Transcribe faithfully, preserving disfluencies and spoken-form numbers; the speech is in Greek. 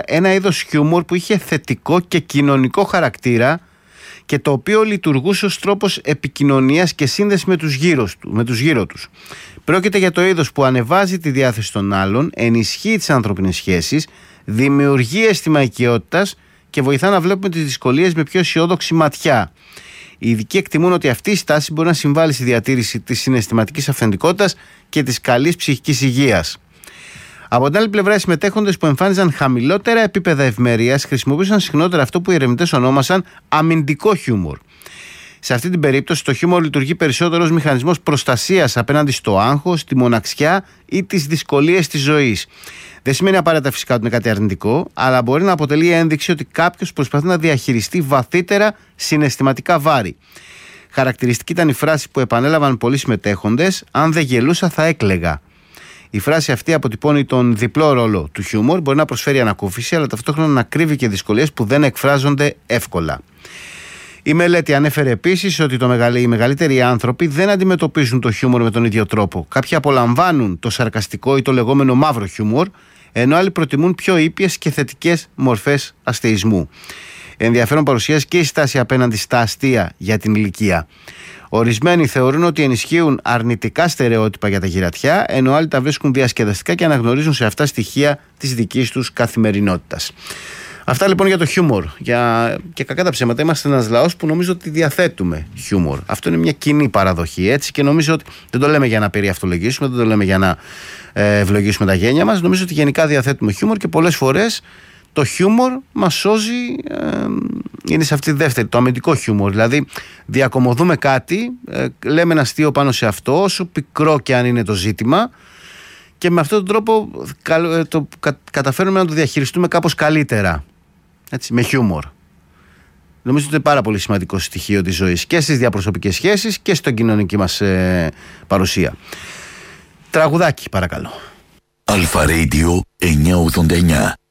ένα είδος χιούμορ που είχε θετικό και κοινωνικό χαρακτήρα και το οποίο λειτουργούσε ως τρόπος επικοινωνίας και σύνδεση με τους γύρω, με τους γύρω τους. Πρόκειται για το είδος που ανεβάζει τη διάθεση των άλλων, ενισχύει τις ανθρώπινες σχέσεις, δημιουργεί αίσθημα οικειότητας και βοηθά να βλέπουμε τις δυσκολίες με πιο αισιόδοξη ματιά. Οι ειδικοί εκτιμούν ότι αυτή η στάση μπορεί να συμβάλλει στη διατήρηση της συναισθηματικής αυθεντικότητας και της καλής ψυχικής υγείας. Από την άλλη πλευρά, οι συμμετέχοντες που εμφάνιζαν χαμηλότερα επίπεδα ευμερίας χρησιμοποιούσαν συχνότερα αυτό που οι ερευνητές ονόμασαν αμυντικό χιούμορ. Σε αυτή την περίπτωση, το χιούμορ λειτουργεί περισσότερο ως μηχανισμός προστασίας απέναντι στο άγχος, τη μοναξιά ή τις δυσκολίες της ζωής. Δεν σημαίνει απαραίτητα φυσικά ότι είναι κάτι αρνητικό, αλλά μπορεί να αποτελεί ένδειξη ότι κάποιος προσπαθεί να διαχειριστεί βαθύτερα συναισθηματικά βάρη. Χαρακτηριστική ήταν η φράση που επανέλαβαν πολλοί συμμετέχοντες: «Αν δεν γελούσα, θα έκλαιγα». Η φράση αυτή αποτυπώνει τον διπλό ρόλο του χιούμορ, μπορεί να προσφέρει ανακούφιση, αλλά ταυτόχρονα να κρύβει και δυσκολίες που δεν εκφράζονται εύκολα. Η μελέτη ανέφερε επίσης ότι το μεγαλύ, οι μεγαλύτεροι άνθρωποι δεν αντιμετωπίζουν το χιούμορ με τον ίδιο τρόπο. Κάποιοι απολαμβάνουν το σαρκαστικό ή το λεγόμενο μαύρο χιούμορ, ενώ άλλοι προτιμούν πιο ήπιες και θετικές μορφές αστεϊσμού. Ενδιαφέρον παρουσιάζει και η στάση απέναντι στα αστεία για την ηλικία. Ορισμένοι θεωρούν ότι ενισχύουν αρνητικά στερεότυπα για τα γυρατιά, ενώ άλλοι τα βρίσκουν διασκεδαστικά και αναγνωρίζουν σε αυτά στοιχεία της δικής τους καθημερινότητας. Αυτά λοιπόν για το χιούμορ. Για... Και κακά τα ψέματα, είμαστε ένας λαός που νομίζω ότι διαθέτουμε χιούμορ. Αυτό είναι μια κοινή παραδοχή, έτσι, και νομίζω ότι δεν το λέμε για να περιαυτολογήσουμε, δεν το λέμε για να ε, ευλογήσουμε τα γένια μας. Νομίζω ότι γενικά διαθέτουμε χιούμορ και πολλές φορές το χιούμορ μας σώζει, ε, είναι σε αυτή τη δεύτερη, το αμυντικό χιούμορ. Δηλαδή, διακομωδούμε κάτι, ε, λέμε ένα αστείο πάνω σε αυτό, όσο πικρό και αν είναι το ζήτημα, και με αυτόν τον τρόπο το καταφέρουμε να το διαχειριστούμε κάπως καλύτερα. Έτσι, με χιούμορ. Νομίζω ότι είναι πάρα πολύ σημαντικό στοιχείο της ζωής και στις διαπροσωπικές σχέσεις και στην κοινωνική μας ε, παρουσία. Τραγουδάκι, παρακαλώ. Αλφα Radio εννιακόσια ογδόντα εννιά.